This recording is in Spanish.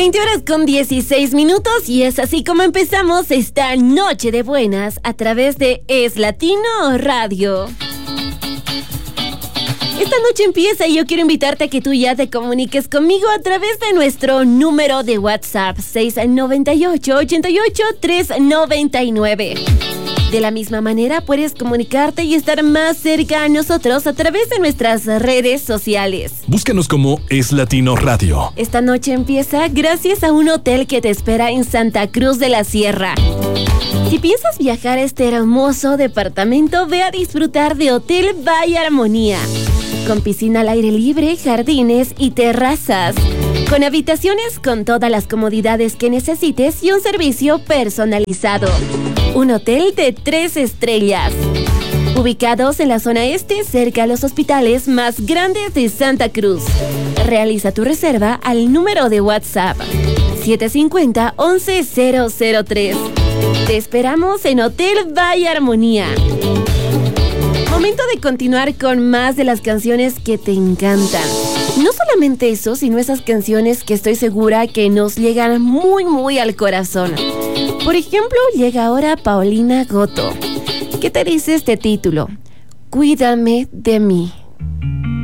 20:16 y es así como empezamos esta noche de buenas a través de Es Latino Radio. Esta noche empieza y yo quiero invitarte a que tú ya te comuniques conmigo a través de nuestro número de WhatsApp 698-88-399. De la misma manera puedes comunicarte y estar más cerca a nosotros a través de nuestras redes sociales. Búscanos como Es Latino Radio. Esta noche empieza gracias a un hotel que te espera en Santa Cruz de la Sierra. Si piensas viajar a este hermoso departamento, ve a disfrutar de Hotel Valle Armonía. Con piscina al aire libre, jardines y terrazas. Con habitaciones con todas las comodidades que necesites y un servicio personalizado. Un hotel de 3 estrellas. Ubicados en la zona este, cerca a los hospitales más grandes de Santa Cruz. Realiza tu reserva al número de WhatsApp 750-11003. Te esperamos en Hotel Valle Armonía. Momento de continuar con más de las canciones que te encantan. No solamente eso, sino esas canciones que estoy segura que nos llegan muy al corazón. Por ejemplo, llega ahora Paulina Goto. ¿Qué te dice este título? Cuídame de mí.